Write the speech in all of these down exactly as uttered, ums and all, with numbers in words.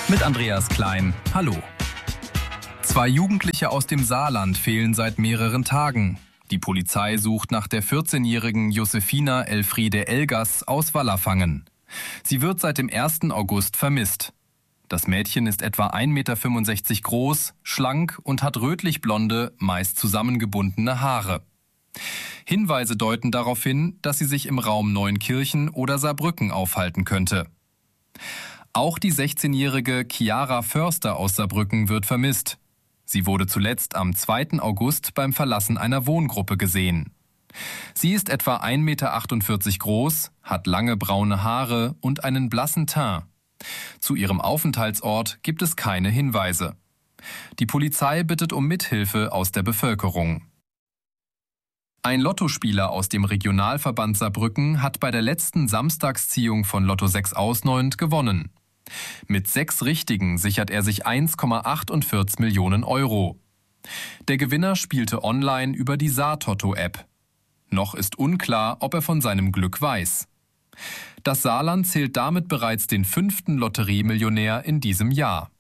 Mit Andreas Klein. Hallo. Zwei Jugendliche aus dem Saarland fehlen seit mehreren Tagen. Die Polizei sucht nach der vierzehnjährigen Josefina Elfriede Elgas aus Wallerfangen. Sie wird seit dem ersten August vermisst. Das Mädchen ist etwa ein Meter fünfundsechzig groß, schlank und hat rötlich-blonde, meist zusammengebundene Haare. Hinweise deuten darauf hin, dass sie sich im Raum Neunkirchen oder Saarbrücken aufhalten könnte. Auch die sechzehnjährige Chiara Förster aus Saarbrücken wird vermisst. Sie wurde zuletzt am zweiten August beim Verlassen einer Wohngruppe gesehen. Sie ist etwa ein Meter achtundvierzig groß, hat lange braune Haare und einen blassen Teint. Zu ihrem Aufenthaltsort gibt es keine Hinweise. Die Polizei bittet um Mithilfe aus der Bevölkerung. Ein Lottospieler aus dem Regionalverband Saarbrücken hat bei der letzten Samstagsziehung von Lotto sechs Ausneunend gewonnen. Mit sechs Richtigen sichert er sich eins Komma achtundvierzig Millionen Euro. Der Gewinner spielte online über die Saartotto-App. Noch ist unklar, ob er von seinem Glück weiß. Das Saarland zählt damit bereits den fünften Lotteriemillionär in diesem Jahr.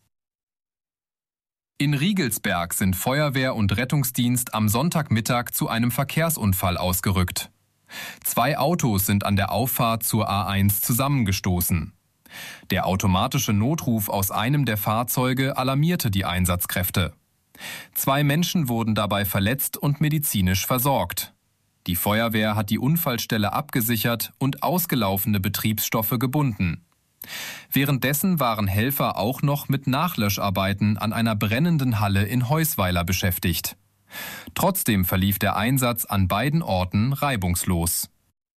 In Riegelsberg sind Feuerwehr und Rettungsdienst am Sonntagmittag zu einem Verkehrsunfall ausgerückt. Zwei Autos sind an der Auffahrt zur A eins zusammengestoßen. Der automatische Notruf aus einem der Fahrzeuge alarmierte die Einsatzkräfte. Zwei Menschen wurden dabei verletzt und medizinisch versorgt. Die Feuerwehr hat die Unfallstelle abgesichert und ausgelaufene Betriebsstoffe gebunden. Währenddessen waren Helfer auch noch mit Nachlöscharbeiten an einer brennenden Halle in Heusweiler beschäftigt. Trotzdem verlief der Einsatz an beiden Orten reibungslos.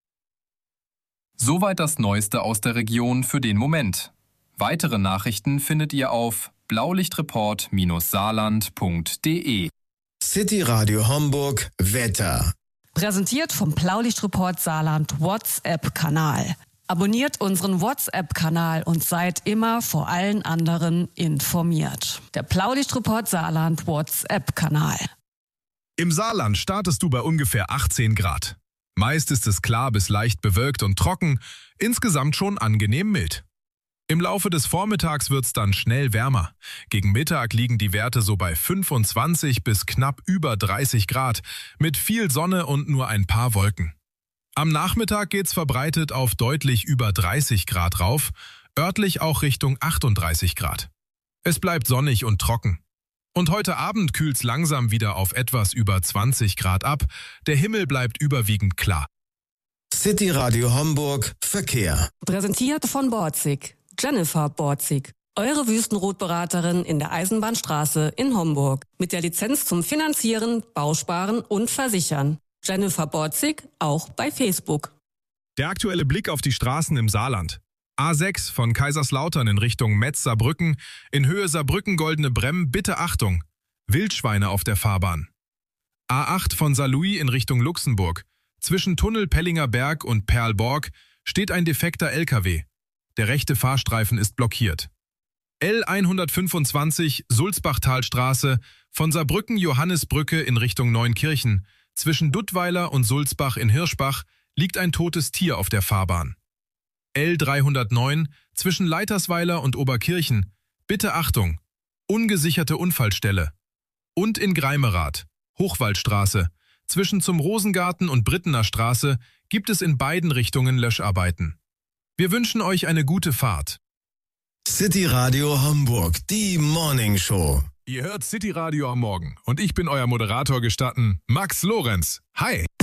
Soweit das Neueste aus der Region für den Moment. Weitere Nachrichten findet ihr auf blaulichtreport Saarland punkt de. City Radio Homburg Wetter. Präsentiert vom Blaulichtreport Saarland WhatsApp-Kanal. Abonniert unseren WhatsApp-Kanal und seid immer vor allen anderen informiert. Der Blaulichtreport Saarland WhatsApp-Kanal. Im Saarland startest du bei ungefähr achtzehn Grad. Meist ist es klar bis leicht bewölkt und trocken, insgesamt schon angenehm mild. Im Laufe des Vormittags wird es dann schnell wärmer. Gegen Mittag liegen die Werte so bei fünfundzwanzig bis knapp über dreißig Grad, mit viel Sonne und nur ein paar Wolken. Am Nachmittag geht's verbreitet auf deutlich über dreißig Grad rauf, örtlich auch Richtung achtunddreißig Grad. Es bleibt sonnig und trocken. Und heute Abend kühlt's langsam wieder auf etwas über zwanzig Grad ab. Der Himmel bleibt überwiegend klar. City Radio Homburg Verkehr. Präsentiert von Borzig. Jennifer Borzig. Eure Wüstenrotberaterin in der Eisenbahnstraße in Homburg. Mit der Lizenz zum Finanzieren, Bausparen und Versichern. Jennifer Borzig, auch bei Facebook. Der aktuelle Blick auf die Straßen im Saarland. A sechs von Kaiserslautern in Richtung Metz-Saarbrücken, in Höhe Saarbrücken-Goldene Bremm, bitte Achtung, Wildschweine auf der Fahrbahn. A acht von Saarlouis in Richtung Luxemburg, zwischen Tunnel Pellinger Berg und Perlborg steht ein defekter L K W. Der rechte Fahrstreifen ist blockiert. L hundertfünfundzwanzig Sulzbachtalstraße von Saarbrücken-Johannisbrücke in Richtung Neunkirchen, zwischen Duttweiler und Sulzbach in Hirschbach liegt ein totes Tier auf der Fahrbahn. L dreihundertneun zwischen Leitersweiler und Oberkirchen, bitte Achtung, ungesicherte Unfallstelle. Und in Greimerath, Hochwaldstraße, zwischen zum Rosengarten und Brittener Straße gibt es in beiden Richtungen Löscharbeiten. Wir wünschen euch eine gute Fahrt. City Radio Homburg, die Morning Show. Ihr hört City Radio am Morgen und ich bin euer Moderator gestatten, Max Lorenz. Hi!